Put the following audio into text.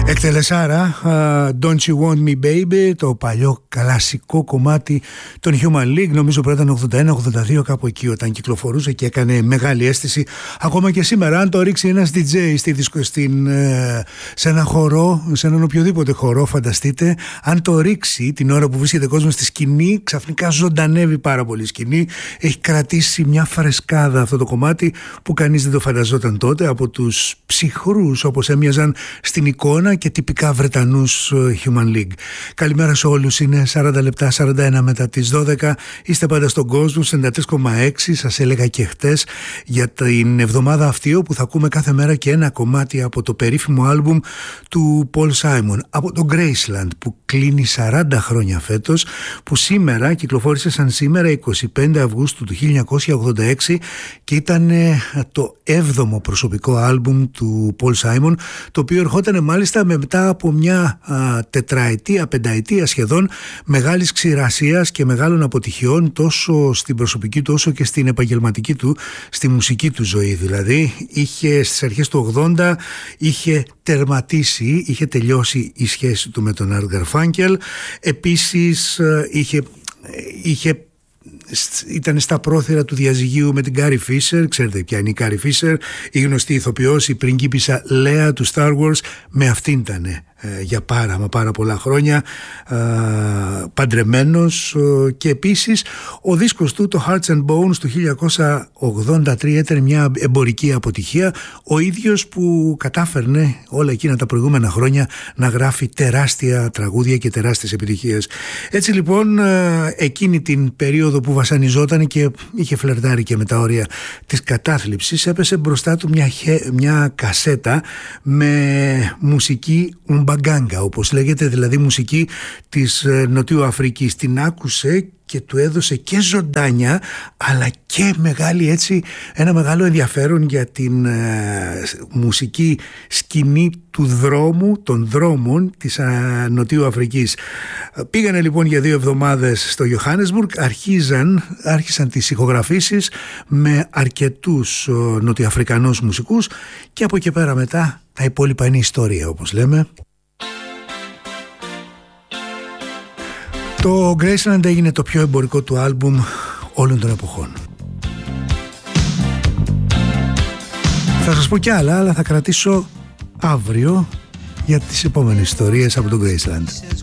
Εκτελεσάρα, Don't You Want Me Baby, το παλιό κλασικό κομμάτι των Human League, νομίζω πρέπει να ήταν 81-82 κάπου εκεί όταν κυκλοφορούσε και έκανε μεγάλη αίσθηση ακόμα και σήμερα. Αν το ρίξει ένας DJ σε ένα χορό, σε έναν οποιοδήποτε χορό, φανταστείτε, αν το ρίξει την ώρα που βρίσκεται κόσμος στη σκηνή, ξαφνικά ζωντανεύει πάρα πολύ η σκηνή. Έχει κρατήσει μια φρεσκάδα αυτό το κομμάτι που κανείς δεν το φανταζόταν τότε, από τους ψυχρούς όπως έμοιαζαν στην εικόνα και τυπικά Βρετανούς Human League. Καλημέρα σε όλους, είναι 40 λεπτά 41 μετά τις 12, είστε πάντα στον κόσμο 93,6. Σας έλεγα και χτες για την εβδομάδα αυτή όπου θα ακούμε κάθε μέρα και ένα κομμάτι από το περίφημο άλμπουμ του Paul Simon, από το Graceland, που κλείνει 40 χρόνια φέτος, που σήμερα κυκλοφόρησε σαν σήμερα 25 Αυγούστου του 1986 και ήταν το 7ο προσωπικό άλμπουμ του Paul Simon, το οποίο ερχόταν μάλιστα μετά από μια τετραετία, πενταετία σχεδόν μεγάλης ξηρασίας και μεγάλων αποτυχιών τόσο στην προσωπική του όσο και στην επαγγελματική του, στη μουσική του ζωή δηλαδή. Είχε στις αρχές του 80 είχε τερματίσει, είχε τελειώσει η σχέση του με τον Art Garfunkel. Επίσης ήταν στα πρόθυρα του διαζυγίου με την Carrie Fisher. Ξέρετε ποια είναι η Carrie Fisher, η γνωστή ηθοποιός, η πριγκίπισσα Λέα του Star Wars. Με αυτήν ήταν για πάρα πολλά χρόνια παντρεμένος. Και επίσης ο δίσκος του, το Hearts and Bones του 1983, ήταν μια εμπορική αποτυχία. Ο ίδιος που κατάφερνε όλα εκείνα τα προηγούμενα χρόνια να γράφει τεράστια τραγούδια και τεράστιες επιτυχίες. Έτσι λοιπόν εκείνη την περίοδο που βασανιζόταν και είχε φλερτάρει και με τα όρια της κατάθλιψης, έπεσε μπροστά του μια κασέτα με μουσική Umbaganga, όπως λέγεται, δηλαδή μουσική της Νοτιού Αφρικής. Την άκουσε και του έδωσε και ζωντάνια αλλά και ένα μεγάλο ενδιαφέρον για την μουσική σκηνή του δρόμου, των δρόμων της Νοτιού Αφρικής. Πήγανε λοιπόν για 2 εβδομάδες στο Johannesburg, άρχισαν τις ηχογραφήσεις με αρκετούς νοτιοαφρικανούς μουσικούς και από εκεί πέρα μετά τα υπόλοιπα είναι ιστορία, όπως λέμε. Το Graceland έγινε το πιο εμπορικό του άλμπουμ όλων των εποχών. Θα σας πω κι άλλα, αλλά θα κρατήσω αύριο για τις επόμενες ιστορίες από το Graceland.